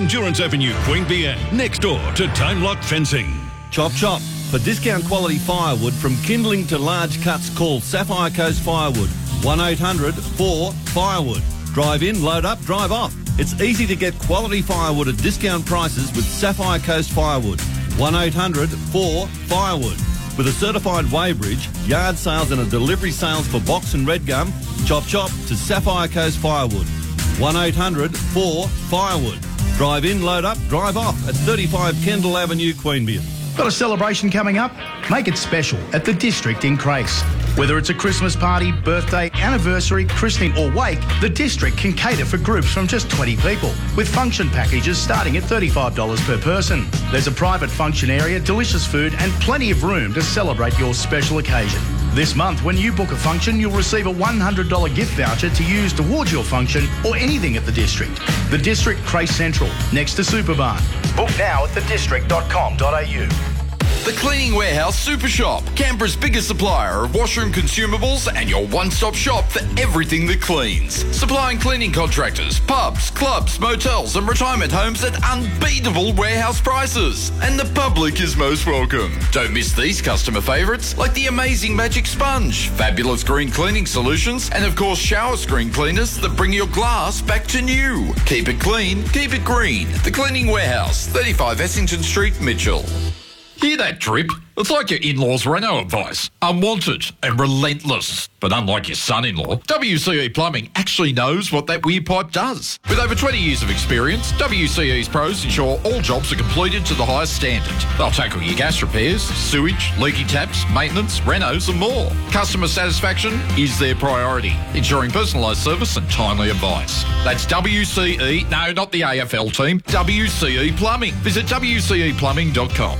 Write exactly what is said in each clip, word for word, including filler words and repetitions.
Endurance Avenue, Queanbeyan, next door to Time Lock Fencing. Chop Chop. For discount quality firewood from kindling to large cuts, call Sapphire Coast Firewood. one eight hundred four firewood. Drive in, load up, drive off. It's easy to get quality firewood at discount prices with Sapphire Coast Firewood. one eight hundred four firewood. With a certified weighbridge, yard sales and a delivery sales for box and red gum, Chop Chop to Sapphire Coast Firewood. one eight hundred four firewood. Drive in, load up, drive off at thirty-five Kendall Avenue, Queanbeyan. Got a celebration coming up? Make it special at the District in Crace. Whether it's a Christmas party, birthday, anniversary, christening or wake, the District can cater for groups from just twenty people, with function packages starting at thirty-five dollars per person. There's a private function area, delicious food and plenty of room to celebrate your special occasion. This month, when you book a function, you'll receive a one hundred dollars gift voucher to use towards your function or anything at the District. The District Crace Central, next to Superbarn. Book now at the district dot com dot a u. The Cleaning Warehouse Super Shop, Canberra's biggest supplier of washroom consumables and your one-stop shop for everything that cleans. Supplying cleaning contractors, pubs, clubs, motels and retirement homes at unbeatable warehouse prices. And the public is most welcome. Don't miss these customer favourites like the amazing Magic Sponge, fabulous green cleaning solutions and of course shower screen cleaners that bring your glass back to new. Keep it clean, keep it green. The Cleaning Warehouse, thirty-five Essington Street, Mitchell. Hear that drip? It's like your in-laws' Renault advice. Unwanted and relentless. But unlike your son-in-law, W C E Plumbing actually knows what that weird pipe does. With over twenty years of experience, W C E's pros ensure all jobs are completed to the highest standard. They'll tackle your gas repairs, sewage, leaky taps, maintenance, renos and more. Customer satisfaction is their priority, ensuring personalised service and timely advice. That's W C E, no, not the A F L team, W C E Plumbing. Visit w c e plumbing dot com.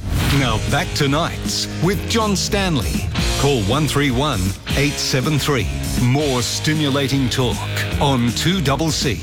Now back to Nights with John Stanley. Call one three one, eight seven three. More stimulating talk on two C C.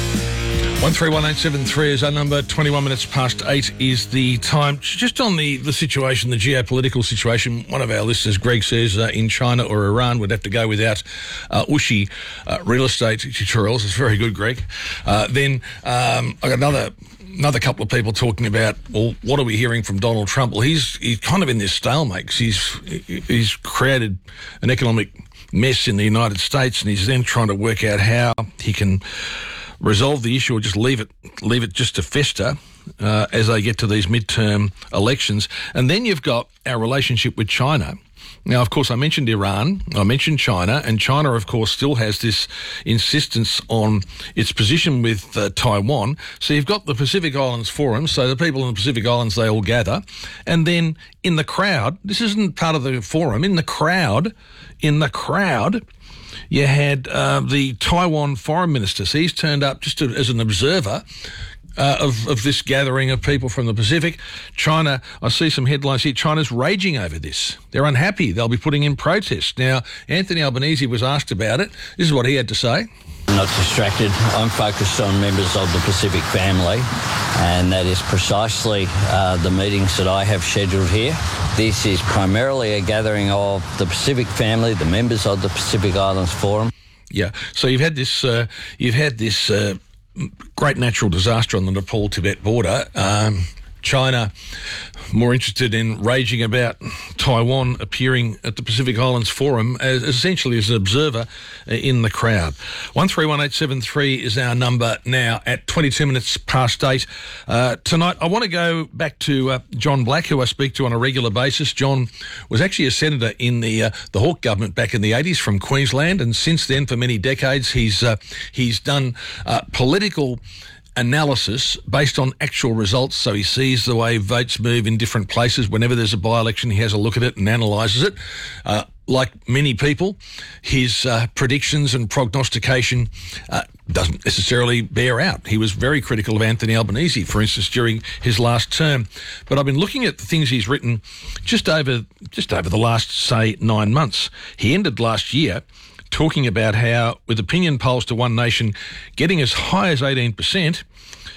one three one eight seven three is our number. twenty-one minutes past eight is the time. Just on the, the situation, the geopolitical situation, one of our listeners, Greg, says uh, in China or Iran would have to go without uh, Ushi uh, real estate tutorials. It's very good, Greg. Uh, then um, I got another... Another couple of people talking about, well, what are we hearing from Donald Trump? Well, he's he's kind of in this stalemate 'cause he's he's created an economic mess in the United States, and he's then trying to work out how he can resolve the issue or just leave it leave it just to fester uh, as they get to these midterm elections. And then you've got our relationship with China. Now, of course, I mentioned Iran, I mentioned China, and China, of course, still has this insistence on its position with uh, Taiwan. So you've got the Pacific Islands Forum, so the people in the Pacific Islands, they all gather. And then in the crowd, this isn't part of the forum, in the crowd, in the crowd, you had uh, the Taiwan Foreign Minister. So he's turned up just to, as an observer, Uh, of, of this gathering of people from the Pacific. China, I see some headlines here, China's raging over this. They're unhappy. They'll be putting in protests. Now, Anthony Albanese was asked about it. This is what he had to say. I'm not distracted. I'm focused on members of the Pacific family, and that is precisely uh, the meetings that I have scheduled here. This is primarily a gathering of the Pacific family, the members of the Pacific Islands Forum. Yeah, so you've had this, uh, you've had this uh, great natural disaster on the Nepal-Tibet border. Um, China more interested in raging about Taiwan appearing at the Pacific Islands Forum as essentially as an observer in the crowd. one three one eight seven three is our number now at twenty-two minutes past eight. Uh, tonight, I want to go back to uh, John Black, who I speak to on a regular basis. John was actually a senator in the uh, the Hawke government back in the eighties from Queensland, and since then, for many decades, he's uh, he's done uh, political analysis based on actual results. So he sees the way votes move in different places. Whenever there's a by-election, he has a look at it and analyses it. Uh, like many people, his uh, predictions and prognostication uh, doesn't necessarily bear out. He was very critical of Anthony Albanese, for instance, during his last term. But I've been looking at the things he's written just over just over the last, say, nine months. He ended last year talking about how, with opinion polls to One Nation getting as high as eighteen percent,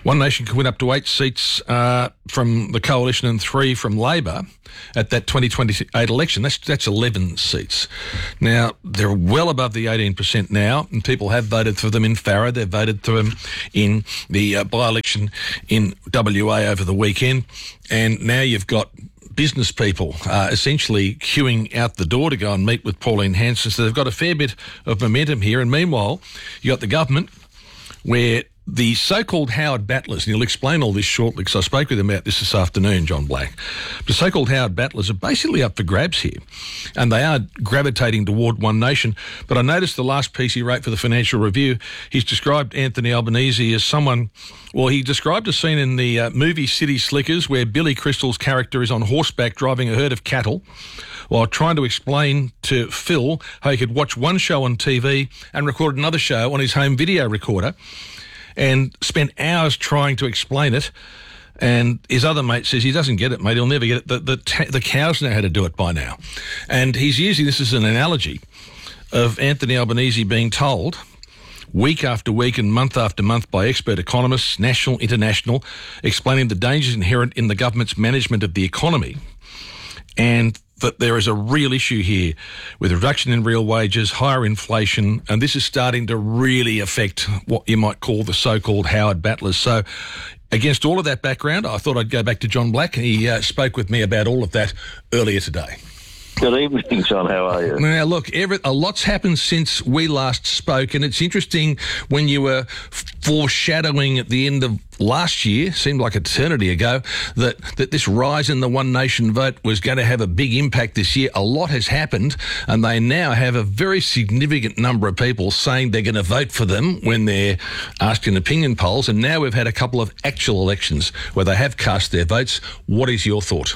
One Nation could win up to eight seats uh, from the Coalition and three from Labor at that twenty twenty-eight election. That's that's eleven seats. Now, they're well above the eighteen percent now, and people have voted for them in Farrer. They've voted for them in the uh, by-election in W A over the weekend. And now you've got business people uh, essentially queuing out the door to go and meet with Pauline Hanson. So they've got a fair bit of momentum here. And meanwhile, you got the government where the so-called Howard Battlers, and he'll explain all this shortly because I spoke with him about this this afternoon, John Black. The so-called Howard Battlers are basically up for grabs here, and they are gravitating toward One Nation. But I noticed the last piece he wrote for the Financial Review, he's described Anthony Albanese as someone, well, he described a scene in the uh, movie City Slickers where Billy Crystal's character is on horseback driving a herd of cattle while trying to explain to Phil how he could watch one show on T V and record another show on his home video recorder, and spent hours trying to explain it. And his other mate says he doesn't get it, mate. He'll never get it. The, the, ta- the cows know how to do it by now. And he's using this as an analogy of Anthony Albanese being told week after week and month after month by expert economists, national, international, explaining the dangers inherent in the government's management of the economy, and that there is a real issue here with reduction in real wages, higher inflation, and this is starting to really affect what you might call the so-called Howard Battlers. So against all of that background, I thought I'd go back to John Black. He uh, spoke with me about all of that earlier today. Good evening, John. How are you? Now, look, every, a lot's happened since we last spoke, and it's interesting when you were foreshadowing at the end of last year, seemed like eternity ago, that, that this rise in the One Nation vote was going to have a big impact this year. A lot has happened, and they now have a very significant number of people saying they're going to vote for them when they're asked in opinion polls, and now we've had a couple of actual elections where they have cast their votes. What is your thought?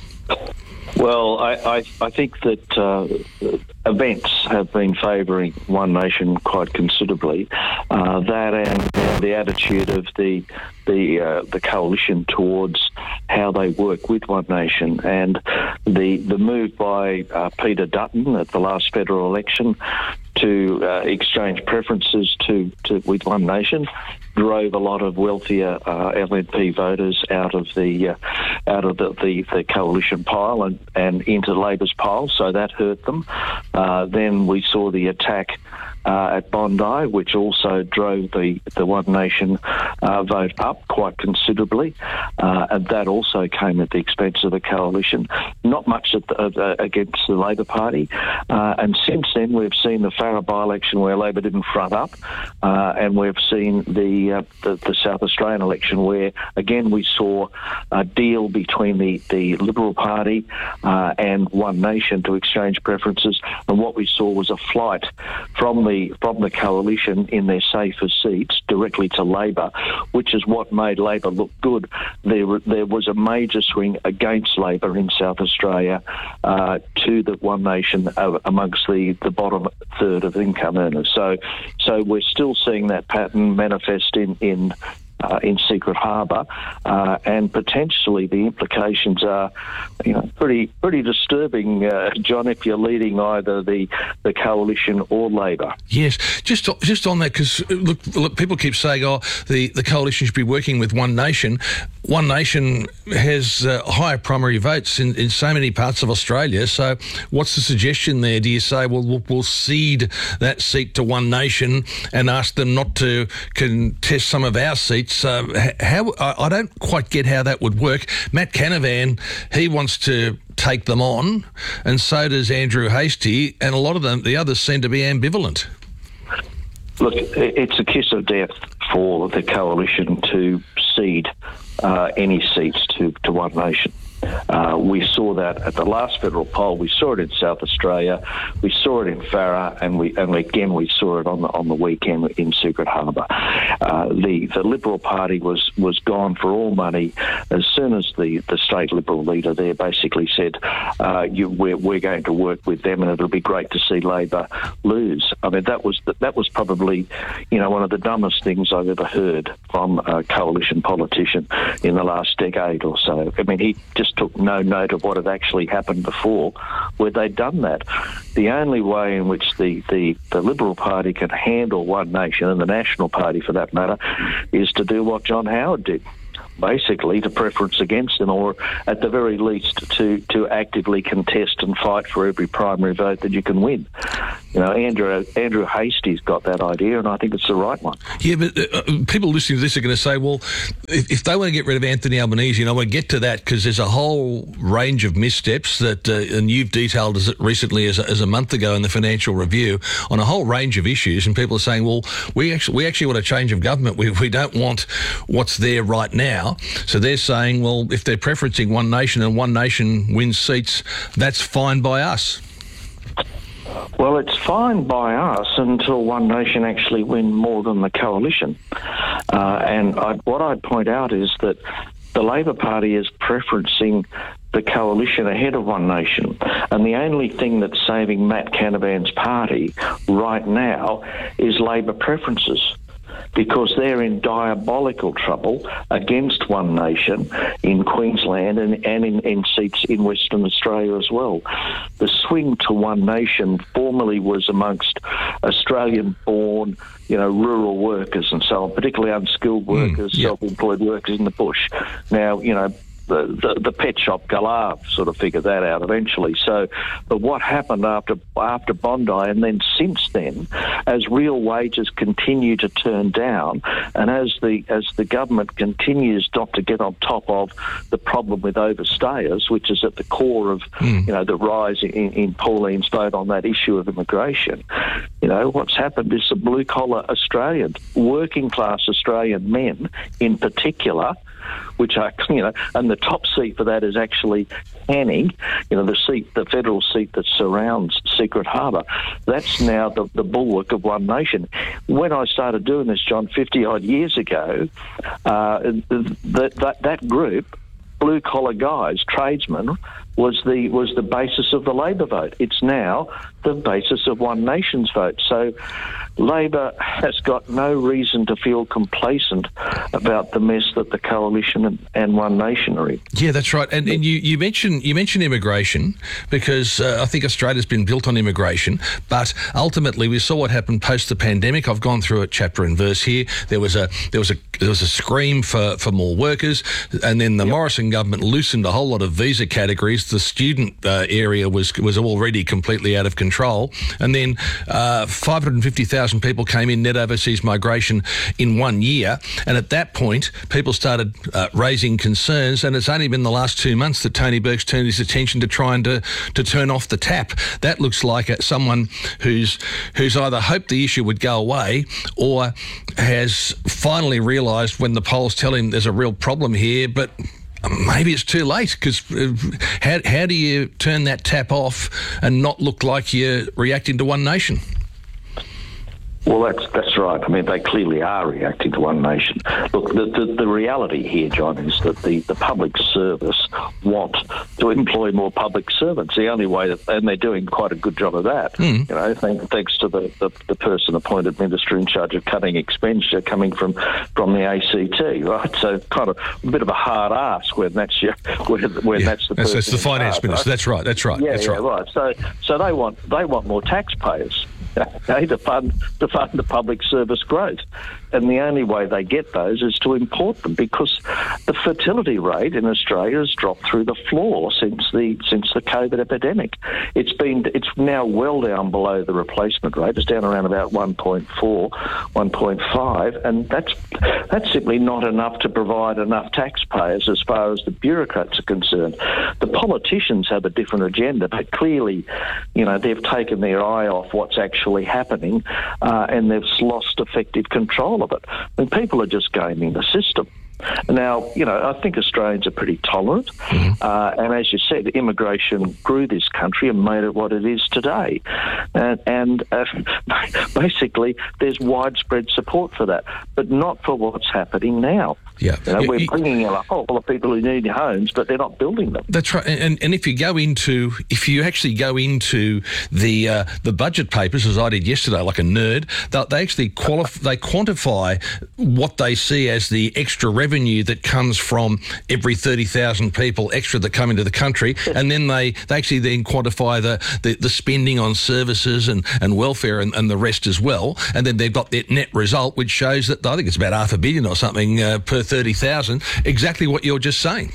Well, I, I, I think that uh, events have been favouring One Nation quite considerably. Uh, that and the attitude of the the uh, the coalition towards how they work with One Nation, and the the move by uh, Peter Dutton at the last federal election to uh, exchange preferences to, to with One Nation drove a lot of wealthier uh, L N P voters out of the uh, out of the, the, the coalition pile and, and into Labor's pile, so that hurt them. Uh, then we saw the attack uh, at Bondi, which also drove the, the One Nation uh, vote up quite considerably, uh, and that also came at the expense of the coalition. Not much at the, uh, against the Labor Party, uh, and since then we've seen the Farrer by-election where Labor didn't front up, uh, and we've seen the, uh, the the South Australian election where again we saw a deal between the, the Liberal Party uh, and One Nation to exchange preferences, and what we saw was a flight from the from the coalition in their safer seats directly to Labor, which is what made Labor look good. There there was a major swing against Labor in South Australia uh, to the One Nation uh, amongst the, the bottom third of income earners. So so we're still seeing that pattern manifest in in Uh, in Secret Harbour, uh, and potentially the implications are, you know, pretty pretty disturbing, uh, John, if you're leading either the, the coalition or Labor. Yes, just just on that, because look, look, people keep saying, oh, the, the coalition should be working with One Nation. One Nation has uh, higher primary votes in, in so many parts of Australia, so what's the suggestion there? Do you say, well, we'll, we'll cede that seat to One Nation and ask them not to contest some of our seats? Uh, how I don't quite get how that would work. Matt Canavan, he wants to take them on, and so does Andrew Hastie, and a lot of them, the others, seem to be ambivalent. Look, it's a kiss of death for the coalition to cede uh, any seats to, to One Nation. Uh, we saw that at the last federal poll. We saw it in South Australia. We saw it in Farrer, and we and again we saw it on the on the weekend in Secret Harbour. Uh, the the Liberal Party was was gone for all money as soon as the, the state Liberal leader there basically said, uh, you, we're we're going to work with them, and it'll be great to see Labor lose. I mean, that was that was probably, you know, one of the dumbest things I've ever heard from a coalition politician in the last decade or so. I mean, he just took no note of what had actually happened before, where they'd done that. The only way in which the, the, the Liberal Party can handle One Nation, and the National Party for that matter, is to do what John Howard did. Basically to preference against them, or at the very least to, to actively contest and fight for every primary vote that you can win. You know, Andrew Andrew Hastie's got that idea, and I think it's the right one. Yeah, but uh, people listening to this are going to say, well, if, if they want to get rid of Anthony Albanese, and I want to get to that because there's a whole range of missteps that, uh, and you've detailed as recently as a, as a month ago in the Financial Review on a whole range of issues, and people are saying, well, we actually we actually want a change of government. We we don't want what's there right now. So they're saying, well, if they're preferencing One Nation and One Nation wins seats, that's fine by us. Well, it's fine by us until One Nation actually win more than the coalition. Uh, and I, what I'd point out is that the Labor Party is preferencing the coalition ahead of One Nation. And the only thing that's saving Matt Canavan's party right now is Labor preferences, because they're in diabolical trouble against One Nation in Queensland and, and in, in seats in Western Australia as well. The swing to One Nation formerly was amongst Australian-born, you know, rural workers and so on, particularly unskilled workers, mm, yep. self-employed workers in the bush. Now, you know, The, the, the pet shop galah sort of figured that out eventually. So, but what happened after after Bondi, and then since then, as real wages continue to turn down, and as the as the government continues not to get on top of the problem with overstayers, which is at the core of mm. you know the rise in, in Pauline's vote on that issue of immigration, you know what's happened is the blue collar Australians, working class Australian men in particular, which are, you know, and the top seat for that is actually Canning, you know, the seat, the federal seat that surrounds Secret Harbour. That's now the, the bulwark of One Nation. When I started doing this, John, fifty-odd years ago, uh, that, that, that group, blue-collar guys, tradesmen, was the was the basis of the Labor vote. It's now the basis of One Nation's vote. So Labor has got no reason to feel complacent about the mess that the coalition and, and One Nation are in. Yeah, that's right. And, and you, you mentioned you mentioned immigration because uh, I think Australia's been built on immigration, but ultimately we saw what happened post the pandemic. I've gone through it chapter and verse here. There was a there was a there was a scream for, for more workers, and then the yep. Morrison government loosened a whole lot of visa categories. The student uh, area was was already completely out of control, and then uh, five hundred fifty thousand people came in net overseas migration in one year, and at that point people started uh, raising concerns, and it's only been the last two months that Tony Burke's turned his attention to trying to, to turn off the tap. That looks like uh, someone who's who's either hoped the issue would go away or has finally realised when the polls tell him there's a real problem here, but maybe it's too late, because uh, how, how do you turn that tap off and not look like you're reacting to One Nation? Well, that's that's right. I mean, they clearly are reacting to One Nation. Look, the, the, the reality here, John, is that the, the public service want to employ more public servants. The only way, that, and they're doing quite a good job of that, mm. you know, thank, thanks to the, the, the person appointed minister in charge of cutting expenditure coming from, from the A C T, right? So kind of a bit of a hard ask when that's your, when, when yeah, that's the person. That's, that's the finance charge, minister. Right? That's right. That's right. Yeah, that's yeah, right. right. So, so they want they want more taxpayers. Okay, to fund to fund the public service growth, and the only way they get those is to import them, because the fertility rate in Australia has dropped through the floor since the since the COVID epidemic. It's been it's now well down below the replacement rate. It's down around about one point four, one point five, and that's that's simply not enough to provide enough taxpayers as far as the bureaucrats are concerned. The politicians have a different agenda, but clearly, you know, they've taken their eye off what's actually happening, uh, and they've lost effective control of it. I mean, people are just gaming the system. Now, you know, I think Australians are pretty tolerant, mm-hmm. uh, and as you said, immigration grew this country and made it what it is today. And, and uh, basically, there's widespread support for that, but not for what's happening now. Yeah, you know, you, we're you, bringing in a whole lot of people who need homes, but they're not building them. That's right. And and if you go into, if you actually go into the uh, the budget papers, as I did yesterday, like a nerd, they, they actually qualify, they quantify what they see as the extra revenue revenue that comes from every thirty thousand people extra that come into the country, and then they, they actually then quantify the, the, the spending on services and, and welfare and, and the rest as well, and then they've got their net result, which shows that I think it's about half a billion or something uh, per thirty thousand, exactly what you're just saying.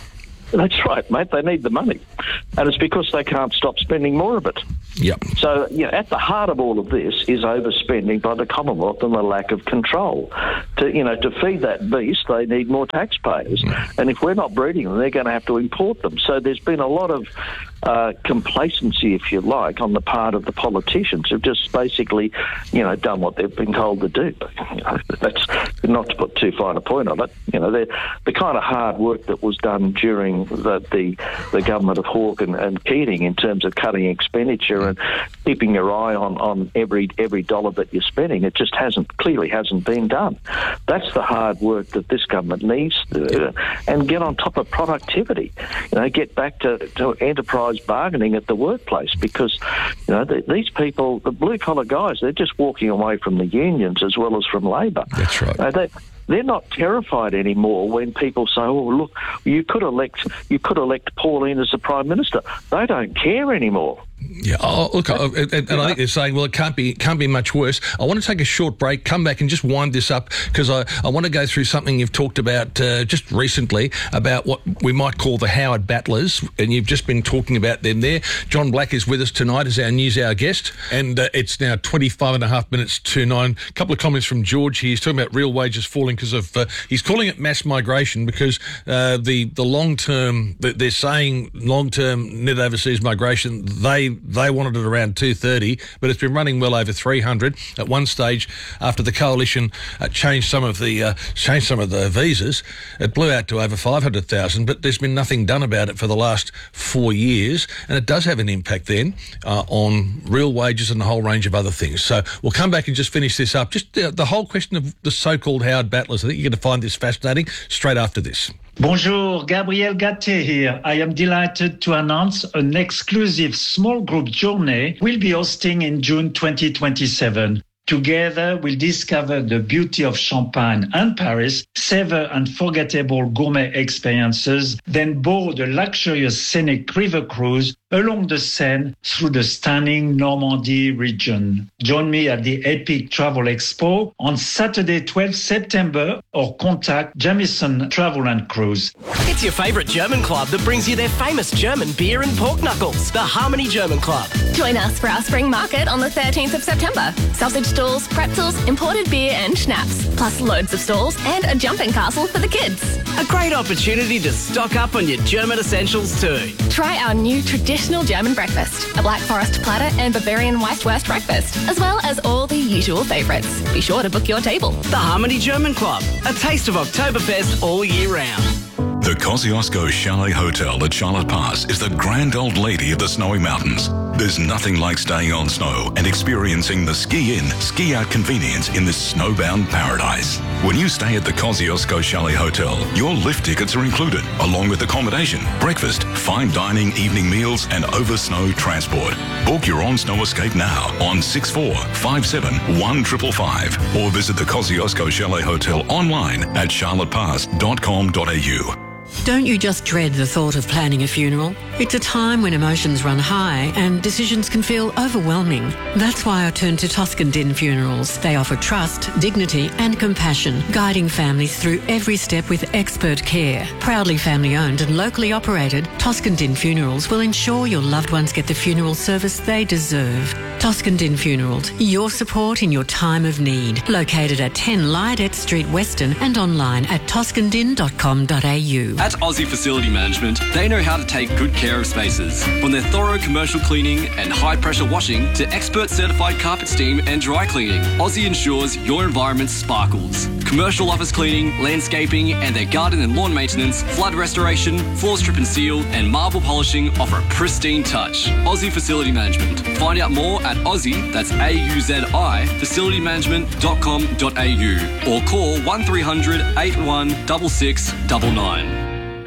That's right, mate. They need the money. And it's because they can't stop spending more of it. Yep. So, you know, at the heart of all of this is overspending by the Commonwealth and the lack of control. To, you know, to feed that beast, they need more taxpayers. Mm. And if we're not breeding them, they're going to have to import them. So there's been a lot of uh, complacency, if you like, on the part of the politicians who've just basically, you know, done what they've been told to do. You know, that's not to put too fine a point on it. You know, the kind of hard work that was done during the the, the government of Hawke and, and Keating in terms of cutting expenditure and keeping your eye on, on every every dollar that you're spending, it just hasn't clearly hasn't been done. That's the hard work that this government needs to do, and get on top of productivity. You know, get back to, to enterprise bargaining at the workplace, because you know the, these people, the blue collar guys, they're just walking away from the unions as well as from Labor. That's right. Uh, they, They're not terrified anymore when people say, "Oh, look, you could elect you could elect Pauline as the Prime Minister." They don't care anymore. Yeah, oh, look, I, and, and I think they're saying, well, it can't be can't be much worse. I want to take a short break, come back and just wind this up, because I, I want to go through something you've talked about uh, just recently, about what we might call the Howard Battlers, and you've just been talking about them there. John Black is with us tonight as our news hour guest, and uh, it's now twenty-five and a half minutes to nine. A couple of comments from George here. He's talking about real wages falling because of, uh, he's calling it mass migration, because uh, the, the long-term, they're saying long-term net overseas migration, they They wanted it around two thirty, but it's been running well over three hundred. At one stage, after the coalition uh, changed some of the uh, changed some of the visas, it blew out to over five hundred thousand. But there's been nothing done about it for the last four years, and it does have an impact then uh, on real wages and a whole range of other things. So we'll come back and just finish this up. Just uh, the whole question of the so-called Howard Battlers. I think you're going to find this fascinating. Straight after this. Bonjour, Gabriel Gatté here. I am delighted to announce an exclusive small group journey we'll be hosting in June twenty twenty-seven. Together, we'll discover the beauty of Champagne and Paris, savor unforgettable gourmet experiences, then board a luxurious scenic river cruise along the Seine through the stunning Normandy region. Join me at the Epic Travel Expo on Saturday, twelfth September, or contact Jamieson Travel and Cruise. It's your favourite German club that brings you their famous German beer and pork knuckles, the Harmony German Club. Join us for our spring market on the thirteenth of September. Sausage stalls, pretzels, imported beer and schnapps, plus loads of stalls and a jumping castle for the kids. A great opportunity to stock up on your German essentials too. Try our new traditional German breakfast, a Black Forest platter and Bavarian Weisswurst breakfast, as well as all the usual favourites. Be sure to book your table. The Harmony German Club, a taste of Oktoberfest all year round. The Kosciuszko Chalet Hotel at Charlotte Pass is the grand old lady of the snowy mountains. There's nothing like staying on snow and experiencing the ski-in, ski-out convenience in this snowbound paradise. When you stay at the Kosciuszko Chalet Hotel, your lift tickets are included, along with accommodation, breakfast, fine dining, evening meals, and over-snow transport. Book your own snow escape now on six four five seven one five five five or visit the Kosciuszko Chalet Hotel online at charlotte pass dot com dot a u. Don't you just dread the thought of planning a funeral? It's a time when emotions run high and decisions can feel overwhelming. That's why I turn to Toscan Din Funerals. They offer trust, dignity and compassion, guiding families through every step with expert care. Proudly family owned and locally operated, Toscan Din Funerals will ensure your loved ones get the funeral service they deserve. Toscan Din Funerals, your support in your time of need. Located at ten Lydet Street Western and online at toscan din dot com dot a u. At Aussie Facility Management, they know how to take good care of spaces. From their thorough commercial cleaning and high-pressure washing to expert certified carpet steam and dry cleaning, Aussie ensures your environment sparkles. Commercial office cleaning, landscaping, and their garden and lawn maintenance, flood restoration, floor strip and seal, and marble polishing offer a pristine touch. Aussie Facility Management. Find out more at Aussie, that's A U Z I, facility management dot com dot a u or call one three hundred eight one six six nine nine.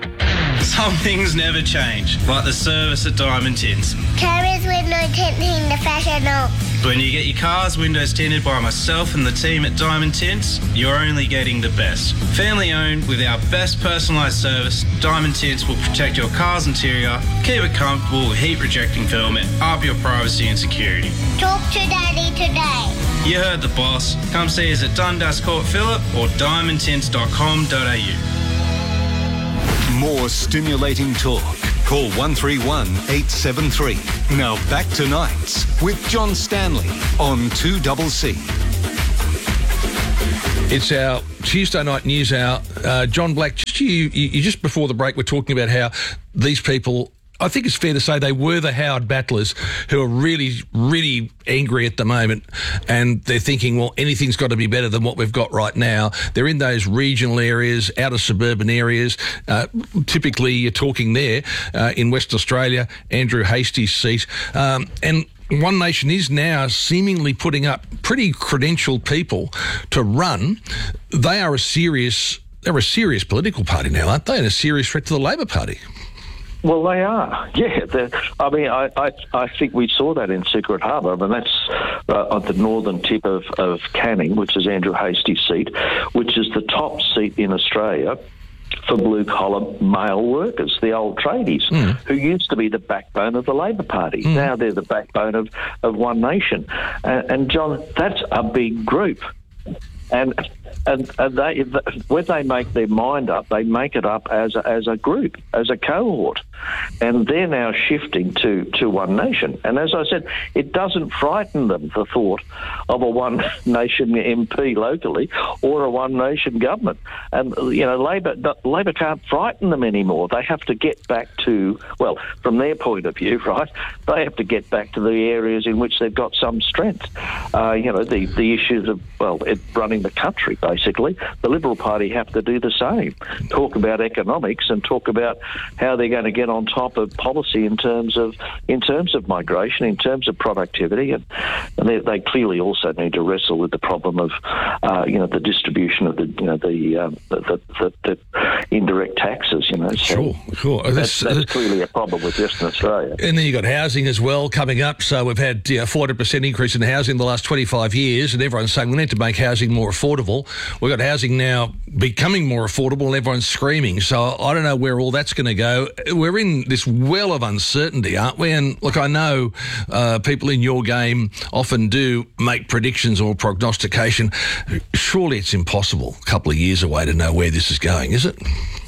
Some things never change, like the service at Diamond Tins. Carers with no tinting the fashion When you get your car's windows tinted by myself and the team at Diamond Tints, you're only getting the best. Family owned with our best personalised service, Diamond Tints will protect your car's interior, keep it comfortable with heat rejecting film and up your privacy and security. Talk to Daddy today. You heard the boss. Come see us at Dundas Court Phillip or diamond tints dot com dot a u. More stimulating talk. Call one three one, eight seven three. Now back to Nights with John Stanley on two C C. It's our Tuesday night news hour. Uh, John Black, just you, you, you just before the break, we're talking about how these people, I think it's fair to say they were the Howard battlers who are really, really angry at the moment, and they're thinking, well, anything's got to be better than what we've got right now. They're in those regional areas, outer suburban areas. Uh, typically, you're talking there uh, in West Australia, Andrew Hastie's seat. Um, and One Nation is now seemingly putting up pretty credentialed people to run. They are a serious, they're a serious political party now, aren't they? And a serious threat to the Labor Party. Well, they are, yeah. I mean, I, I I think we saw that in Secret Harbour. I mean, that's uh, at the northern tip of, of Canning, which is Andrew Hastie's seat, which is the top seat in Australia for blue-collar male workers, the old tradies, mm. who used to be the backbone of the Labor Party. Mm. Now they're the backbone of, of One Nation. And, and, John, that's a big group. And and, and they, when they make their mind up, they make it up as a, as a group, as a cohort. And they're now shifting to, to One Nation. And as I said, it doesn't frighten them, the thought of a One Nation M P locally or a One Nation government. And, you know, Labor, Labor can't frighten them anymore. They have to get back to, well, from their point of view, right, they have to get back to the areas in which they've got some strength. Uh, you know, the, the issues of, well, it, running the country, basically. The Liberal Party have to do the same. Talk about economics and talk about how they're going to get on top of policy in terms of in terms of migration, in terms of productivity, and, and they, they clearly also need to wrestle with the problem of uh, you know the distribution of the you know the um, the, the, the, the indirect taxes. You know, so sure, sure. That's, that's uh, clearly a problem with Western Australia. And then you've got housing as well coming up. So we've had you know, four hundred percent increase in housing in the last twenty-five years, and everyone's saying we need to make housing more affordable. We've got housing now becoming more affordable, and everyone's screaming. So I don't know where all that's going to go. We're in this well of uncertainty, aren't we? And look, I know uh, people in your game often do make predictions or prognostication. Surely it's impossible a couple of years away to know where this is going, is it?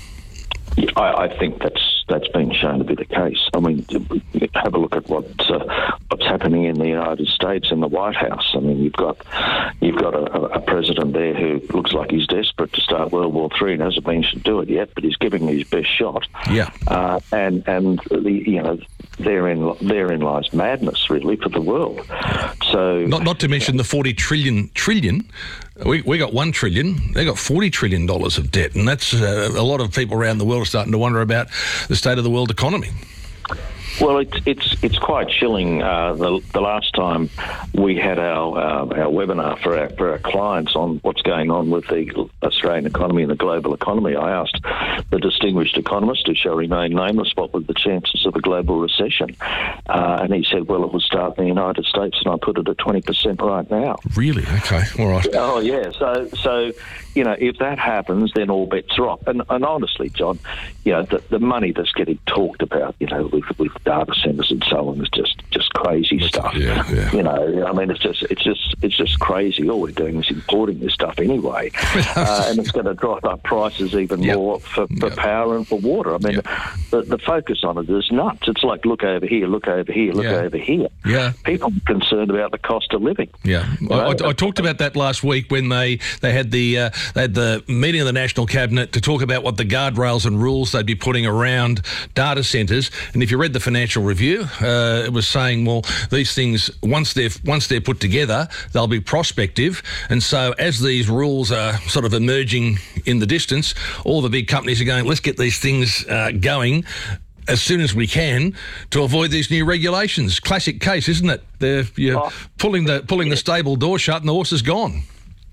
I, I think that's that's been shown to be the case. I mean, have a look at what uh, what's happening in the United States in the White House. I mean, you've got you've got a, a president there who looks like he's desperate to start World War Three and hasn't been to do it yet, but he's giving his best shot. Yeah, uh, and and the, you know therein therein lies madness really for the world. So not not to mention the forty trillion trillion. We we got one trillion. They got forty trillion dollars of debt, and that's uh, a lot of people around the world are starting to wonder about the state of the world economy. Well, it's it's it's quite chilling. Uh, the the last time we had our uh, our webinar for our for our clients on what's going on with the Australian economy and the global economy, I asked the distinguished economist, who shall remain nameless, what were the chances of a global recession, uh, and he said, well, it will start in the United States, and I put it at twenty percent right now. Really? Okay, all right. Oh yeah. So so you know, if that happens, then all bets are off. And and honestly, John, you know, the, the money that's getting talked about, you know, with with data centres and so on is just, just crazy that's, stuff. Yeah, yeah. You know, I mean, it's just it's just it's just crazy. All we're doing is importing this stuff anyway, uh, and it's going to drive up prices even yep. more for, for yep. power and for water. I mean, yep. the, the focus on it is nuts. It's like look over here, look over here, look yeah. over here. Yeah, people are concerned about the cost of living. Yeah, you know? I, I, I talked about that last week when they they had the uh, they had the meeting of the National Cabinet to talk about what the guardrails and rules they'd be putting around data centres. And if you read the Financial Review, uh, it was saying, well, these things once they're once they're put together, they'll be prospective. And so as these rules are sort of emerging in the distance, all the big companies are going, let's get these things uh, going as soon as we can to avoid these new regulations. Classic case, isn't it? They're you're oh, pulling the pulling yeah. the stable door shut and the horse is gone.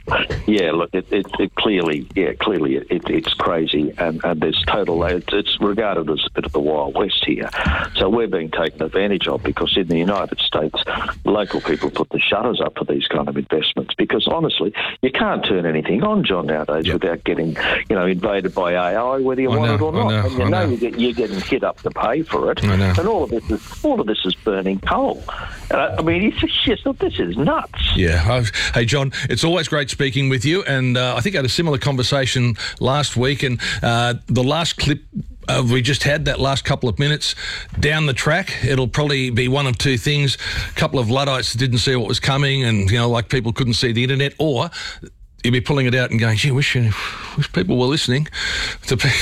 Yeah, look, it, it, it clearly, yeah, clearly it, it, it's crazy, and, and there's total, it's, it's regarded as a bit of the Wild West here. So we're being taken advantage of because in the United States, local people put the shutters up for these kind of investments because honestly, you can't turn anything on, John, nowadays yep. without getting, you know, invaded by A I, whether you I want know, it or not. I know, and you I know, know. You get, you're getting hit up to pay for it, I know. and all of this is all of this is burning coal. And I, I mean, it's just this is nuts. Yeah. I've, hey, John, it's always great speaking with you. And uh, I think I had a similar conversation last week. And uh, the last clip uh, we just had, that last couple of minutes down the track, it'll probably be one of two things. A couple of Luddites didn't see what was coming and, you know, like people couldn't see the internet, or you'd be pulling it out and going, gee, wish, wish people were listening to